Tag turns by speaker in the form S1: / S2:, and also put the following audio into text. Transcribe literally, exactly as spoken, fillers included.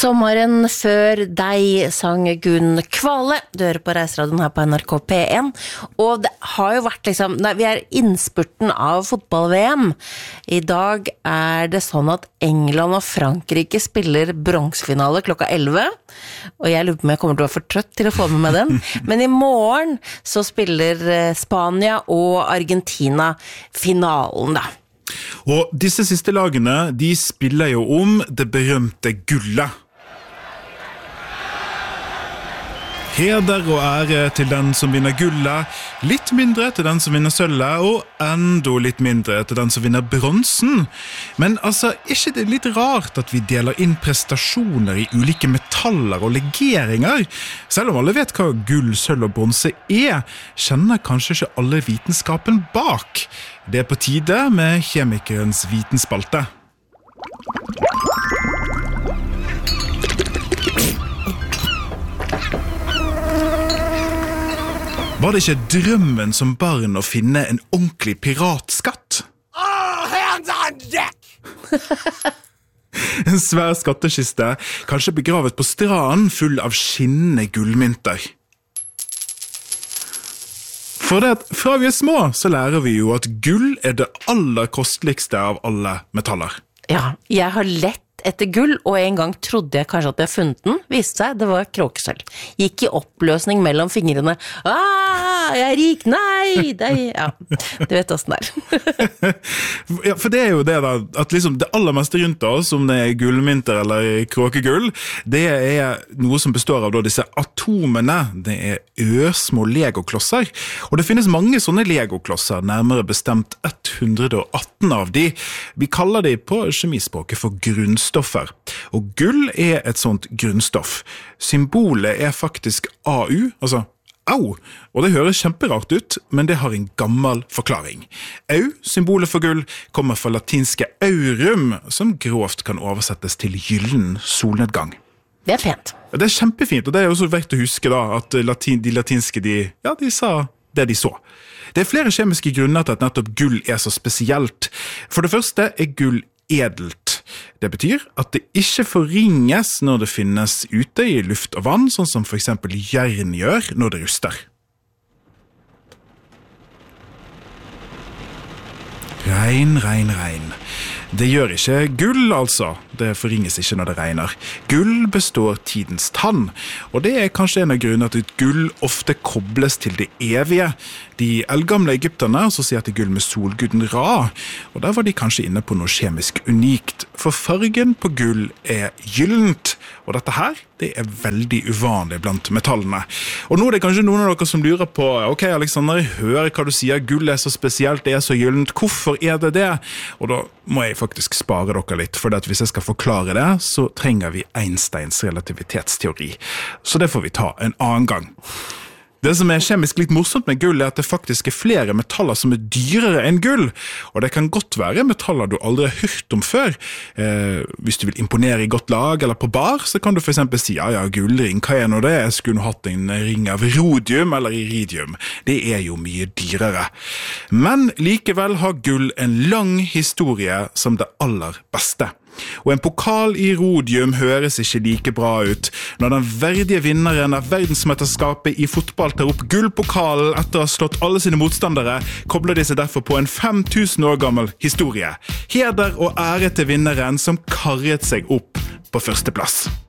S1: Sommeren før deg sang Gunn Kvale. Du hører på Reiseradioen her på N R K P en. Og det har jo vært liksom, nei, vi er innspurten av fotball-V M. I dag er det sånn at England og Frankrike spiller bronsefinale klokka elleve. Og jeg lurer på om jeg kommer til å være for trøtt til å få med meg den. Men i morgen så spiller Spania og Argentina finalen da.
S2: Og disse siste lagene, de spiller jo om det berømte gullet. Heder og ære til den som vinner gullet, litt mindre til den som vinner sølvet, og enda litt mindre til den som vinner bronsen. Men altså, er ikke det litt rart at vi deler inn prestasjoner i ulike metaller og legeringer? Selv om alle vet hva gull, sølv og bronse er, kjenner kanskje ikke alle vitenskapen bak. Det er på tide med kjemikerens vitenspalte. Var det ikke drømmen som barn å finne en ordentlig piratskatt?
S3: All hands on deck!
S2: En svær skattekiste, kanskje begravet på stranden full av skinnende gullmynter. For det at fra vi er små, så lærer vi jo at gull er det aller kosteligste av alle metaller.
S1: Ja, jeg har lett etter gull, og en gang trodde jeg kanskje at jeg funnet den. Viste seg, det var kråkesølv. Gikk i oppløsning mellom fingrene. Ah, jeg er rik, nei, deg. Ja, du vet hvordan det er.
S2: Ja, for det er jo det da, at liksom det aller meste rundt oss, om det er gullmynter eller kråkegull, det er noe som består av da, disse atomene. Det er ørsmå legoklosser. Og det finnes mange sånne legoklosser, nærmere bestemt ett hundre og atten av de. Vi kaller de på kjemispråket for grunnstoffer. Og gull er et sånt grunnstoff. Symbolet er faktisk A U, altså au, og det høres kjemperart ut, men det har en gammel forklaring. Au, symbolet for gull, kommer fra latinske aurum, som grovt kan oversettes til gyllen solnedgang.
S1: Det er fint.
S2: Det er kjempefint, og det er også verdt å huske da, at latin, de latinske, de, ja, de sa det de så. Det er flere kjemiske grunner til at nettopp gull er så spesielt. For det første er gull edelt. Det betyr at det ikke forringes når det finnes ute i luft og vann, sånn som for eksempel jern gjør når det ruster. Regn, regn, regn. Det gjør ikke gull, altså. Det forringes ikke når det regner. Gull består tidens tann, og det er kanskje en av grunnene til at gull ofte kobles til det evige. De eldgamle egypterne assosierte gull med solguden Ra, og der var de kanskje inne på noe kjemisk unikt, for fargen på gull er gyllent, og dette her, det er veldig uvanlig blant metallene. Og nå er det kanskje noen av dere som lurer på, ok Alexander, jeg hører hva du sier, gull er så spesielt, det er så gyllent, hvorfor er det det? Og da må jeg faktisk spare dere litt, for hvis jeg skal forklare det, så trenger vi Einsteins relativitetsteori. Så det får vi ta en annen gang. Det som er kjemisk litt morsomt med gull er at det faktisk er flere metaller som er dyrere enn gull, og det kan godt være metaller du aldri har hørt om før. Eh, hvis du vil imponere i godt lag eller på bar, så kan du for eksempel si, ja, ja, gullring, hva er nå det? Jeg skulle hatt en ring av rhodium eller iridium. Det er jo mye dyrere. Men likevel har gull en lang historie som det aller beste. Og en pokal i rhodium høres ikke like bra ut. Når den verdige vinneren av verdensmesterskapet i fotball tar opp gullpokalen etter å ha slått alle sine motstandere, kobler de seg derfor på en fem tusen år gammel historie. Heder og ære til vinneren som karret seg opp på første plass.